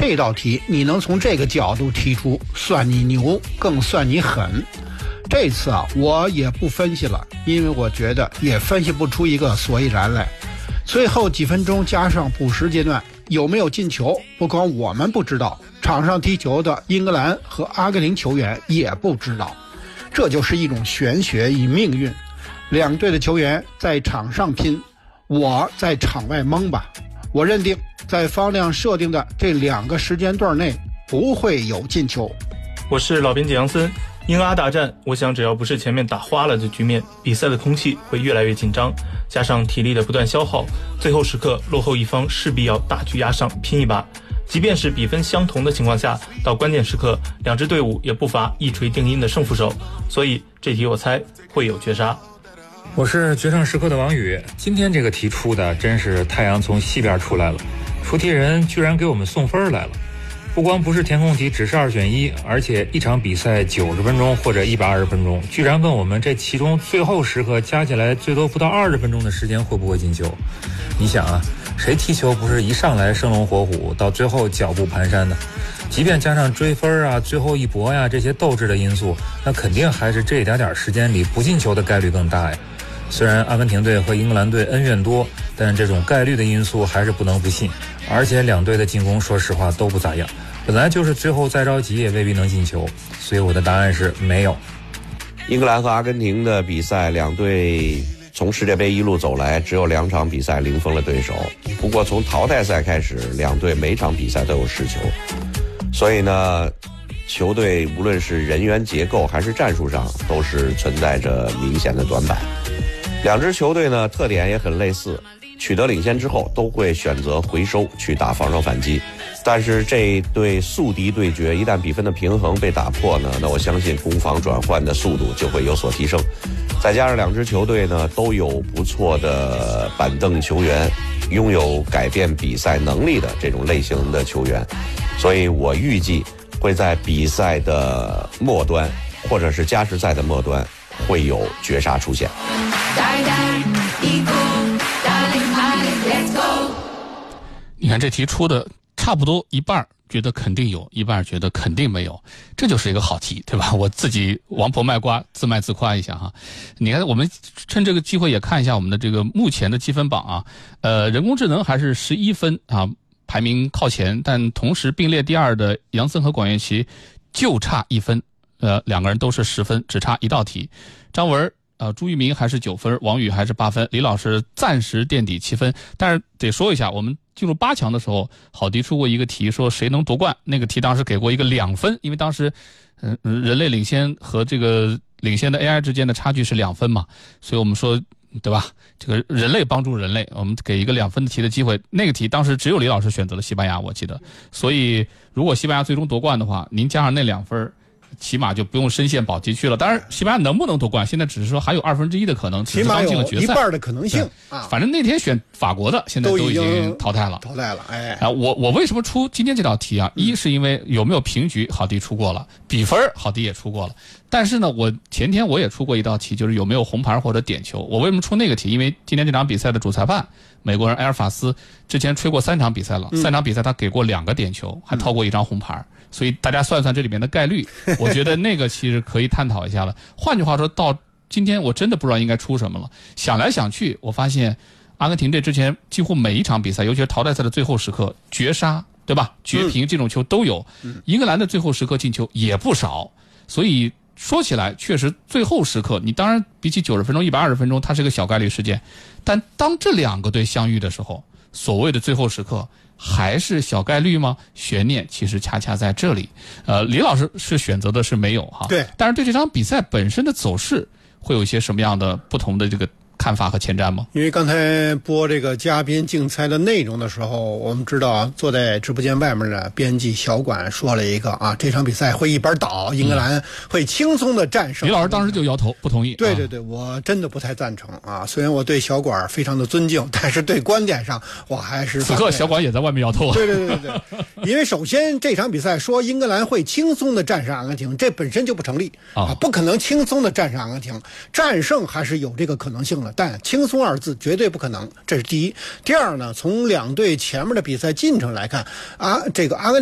这道题你能从这个角度提出，算你牛，更算你狠。这次啊，我也不分析了，因为我觉得也分析不出一个所以然来。最后几分钟加上补时阶段，有没有进球，不光我们不知道，场上踢球的英格兰和阿根廷球员也不知道。这就是一种玄学与命运。两队的球员在场上拼，我在场外蒙吧。我认定在方亮设定的这2个时间段内不会有进球。 我是老编辑杨森。英阿大战，我想只要不是前面打花了的局面，比赛的空气会越来越紧张，加上体力的不断消耗，最后时刻落后一方势必要大局压上拼一把。即便是比分相同的情况下，到关键时刻两支队伍也不乏一锤定音的胜负手，所以这题我猜会有绝杀。 我是决胜时刻的王宇。今天这个题出的真是太阳从西边出来了，出题人居然给我们送分来了。不光不是填空题只是2选1，而且一场比赛90分钟或者120分钟，居然问我们这其中最后时刻加起来最多不到20分钟的时间会不会进球。你想啊，谁踢球不是一上来生龙活虎，到最后脚步蹒跚的？即便加上追分啊、最后一搏呀这些斗志的因素，那肯定还是这一点时间里不进球的概率更大呀。虽然阿根廷队和英格兰队恩怨多，但这种概率的因素还是不能不信。而且两队的进攻说实话都不咋样，本来就是最后再着急也未必能进球，所以我的答案是没有。 英格兰和阿根廷的比赛，两队从世界杯一路走来，只有2场比赛零封了对手。不过从淘汰赛开始，两队每场比赛都有失球，所以呢，球队无论是人员结构还是战术上，都是存在着明显的短板。两支球队呢，特点也很类似，取得领先之后都会选择回收去打防守反击。但是这对宿敌对决，一旦比分的平衡被打破呢，那我相信攻防转换的速度就会有所提升。再加上两支球队呢都有不错的板凳球员，拥有改变比赛能力的这种类型的球员，所以我预计会在比赛的末端或者是加时赛的末端会有绝杀出现。 你看这题出的差不多一半觉得肯定有，一半觉得肯定没有，这就是一个好题，对吧？我自己王婆卖瓜，自卖自夸一下哈。你看，我们趁这个机会也看一下我们的这个目前的积分榜啊。人工智能还是11分啊，排名靠前，但同时并列第2的杨森和广岳旗就差1分，两个人都是10分，只差1道题。张文朱一鸣还是9分，王宇还是8分，李老师暂时垫底7分。但是得说一下，我们进入8强的时候，郝迪出过一个题，说谁能夺冠，那个题当时给过一个2分，因为当时人类领先和这个领先的 AI 之间的差距是2分嘛，所以我们说对吧，这个人类帮助人类，我们给一个2分的题的机会。那个题当时只有李老师选择了西班牙，我记得。所以如果西班牙最终夺冠的话，您加上那2分，起码就不用深陷保级区了。当然西班牙能不能夺冠现在只是说还有1/2的可能， 起码有一半的可能性啊。反正那天选法国的现在都已经淘汰了。哎，我为什么出今天这道题啊？一是因为有没有平局，郝迪出过了，比分郝迪也出过了。但是呢，我前天我也出过一道题，就是有没有红牌或者点球。我为什么出那个题？因为今天这场比赛的主裁判美国人埃尔法斯之前吹过3场比赛了，3场比赛他给过2个点球，还掏过1张红牌。所以大家算算这里面的概率，我觉得那个其实可以探讨一下了。换句话说，到今天我真的不知道应该出什么了。想来想去，我发现阿根廷队之前几乎每一场比赛，尤其是淘汰赛的最后时刻绝杀，对吧？绝平这种球都有。英格兰的最后时刻进球也不少，所以说起来确实最后时刻，你当然比起90分钟、120分钟，它是个小概率事件。但当这2个队相遇的时候，所谓的最后时刻还是小概率吗？悬念其实恰恰在这里。李老师是选择的是没有哈， 对， 但是对这场比赛本身的走势会有一些什么样的不同的这个看法和前瞻吗？ 因为刚才播这个嘉宾竞猜的内容的时候，我们知道啊，坐在直播间外面的编辑小管说了一个啊，这场比赛会一板倒，英格兰会轻松的战胜。 李老师当时就摇头不同意。 对对对，我真的不太赞成啊。虽然我对小管非常的尊敬，但是对观点上我还是此刻小管也在外面摇头。 对对对对对，因为首先这场比赛说英格兰会轻松的战胜阿根廷，这本身就不成立啊，不可能轻松的战胜阿根廷，战胜还是有这个可能性的，但轻松2字绝对不可能，这是第一。第二呢，从两队前面的比赛进程来看啊，这个阿根